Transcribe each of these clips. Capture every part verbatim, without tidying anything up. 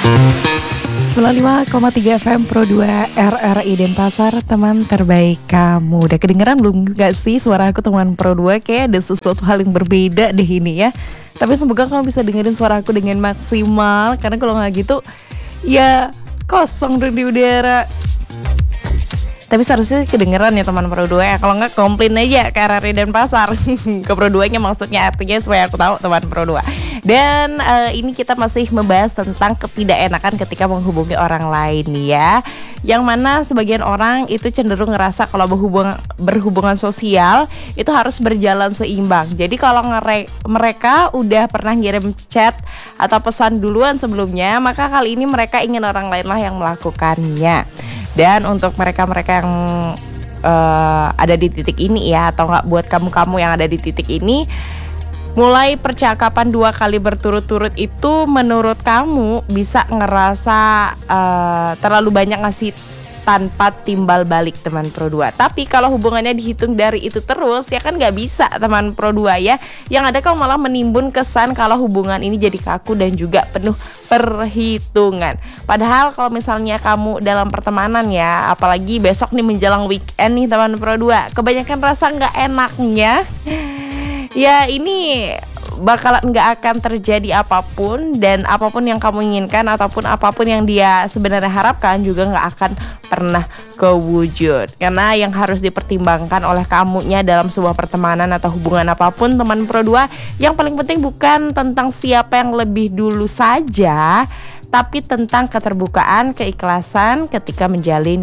sembilan puluh lima koma tiga F M Pro dua R R I Denpasar, teman terbaik kamu. Udah kedengeran belum gak sih suara aku teman Pro dua? Kayak ada sesuatu hal yang berbeda deh ini ya. Tapi semoga kamu bisa dengerin suara aku dengan maksimal, karena kalau gak gitu ya kosong dong di udara. Tapi seharusnya kedengeran ya teman Pro dua ya. Kalau nggak komplain aja ke R R I Denpasar. Ke Pro dua nya maksudnya, artinya supaya aku tahu teman Pro dua. Dan uh, ini kita masih membahas tentang ketidakenakan ketika menghubungi orang lain ya. Yang mana sebagian orang itu cenderung ngerasa kalau berhubungan, berhubungan sosial itu harus berjalan seimbang. Jadi kalau ngere- mereka udah pernah ngirim chat atau pesan duluan sebelumnya, maka kali ini mereka ingin orang lain lah yang melakukannya. Dan untuk mereka-mereka yang uh, ada di titik ini ya, atau nggak buat kamu-kamu yang ada di titik ini, mulai percakapan dua kali berturut-turut itu menurut kamu bisa ngerasa uh, terlalu banyak ngasih tanpa timbal balik teman Pro dua. Tapi kalau hubungannya dihitung dari itu terus, ya kan gak bisa teman Pro dua ya. Yang ada kamu malah menimbun kesan kalau hubungan ini jadi kaku dan juga penuh perhitungan. Padahal kalau misalnya kamu dalam pertemanan ya, apalagi besok nih menjelang weekend nih teman Pro dua, kebanyakan rasa gak enaknya ya ini bakalan nggak akan terjadi apapun, dan apapun yang kamu inginkan ataupun apapun yang dia sebenarnya harapkan juga nggak akan pernah kewujud. Karena yang harus dipertimbangkan oleh kamunya dalam sebuah pertemanan atau hubungan apapun teman Pro dua, yang paling penting bukan tentang siapa yang lebih dulu saja, tapi tentang keterbukaan, keikhlasan ketika menjalin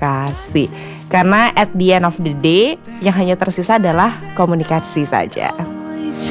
komunikasi. Karena at the end of the day, yang hanya tersisa adalah komunikasi saja.